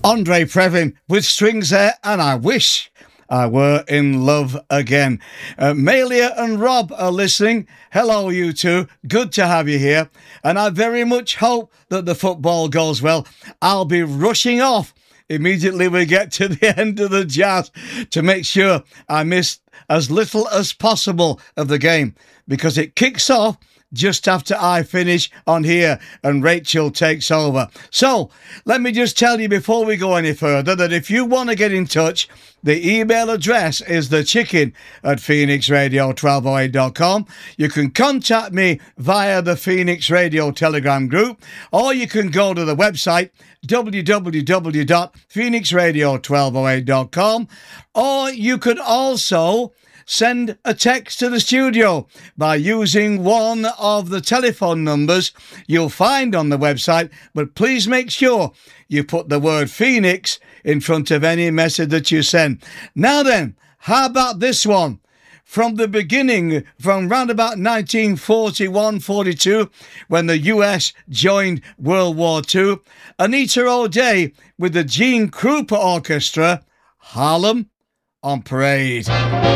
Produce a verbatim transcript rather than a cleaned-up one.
Andre Previn with strings there, and I wish I were in love again. Uh, Malia and Rob are listening. Hello, you two. Good to have you here. And I very much hope that the football goes well. I'll be rushing off immediately we get to the end of the jazz to make sure I miss as little as possible of the game, because it kicks off just after I finish on here and Rachel takes over. So let me just tell you before we go any further that if you want to get in touch, the email address is the chicken at phoenix radio twelve oh eight dot com. You can contact me via the Phoenix Radio Telegram group, or you can go to the website w w w dot phoenix radio twelve oh eight dot com, or you could also send a text to the studio by using one of the telephone numbers you'll find on the website, but please make sure you put the word Phoenix in front of any message that you send. Now then, how about this one? From the beginning, from round about nineteen forty-one forty-two, when the U S joined World War Two, Anita O'Day with the Gene Krupa Orchestra, Harlem on Parade.